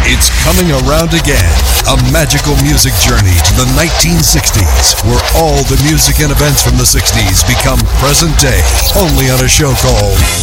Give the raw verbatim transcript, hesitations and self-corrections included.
It's coming around again. A magical music journey to the nineteen sixties, where all the music and events from the sixties become present day. Only on a show called